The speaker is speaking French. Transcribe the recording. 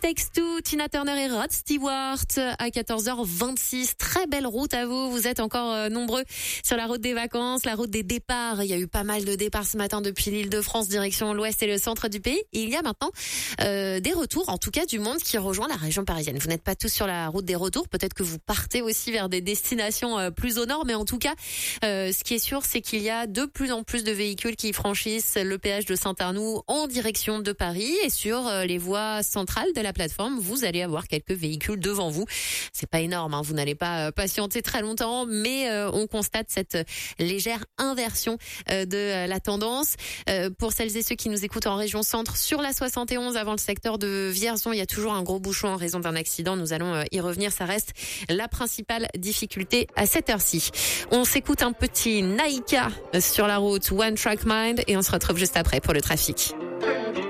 Takes Two, Tina Turner et Rod Stewart à 14h26. Très belle route à vous. Vous êtes encore nombreux sur la route des vacances, la route des départs. Il y a eu pas mal de départs ce matin depuis l'Île-de-France, direction l'ouest et le centre du pays. Et il y a maintenant des retours, en tout cas du monde qui rejoint la région parisienne. Vous n'êtes pas tous sur la route des retours. Peut-être que vous partez aussi vers des destinations plus au nord. Mais en tout cas, ce qui est sûr, c'est qu'il y a de plus en plus de véhicules qui franchissent le péage de Saint-Arnoux en direction de Paris. Et sur les voies centrales de la plateforme, vous allez avoir quelques véhicules devant vous. C'est pas énorme, hein, vous n'allez pas patienter très longtemps, mais on constate cette légère inversion de la tendance. Pour celles et ceux qui nous écoutent en région centre, sur la 71 avant le secteur de Vierzon, il y a toujours un gros bouchon en raison d'un accident. Nous allons y revenir, ça reste la principale difficulté à cette heure-ci. On s'écoute un petit Naïka sur la route One Track Mind et on se retrouve juste après pour le trafic.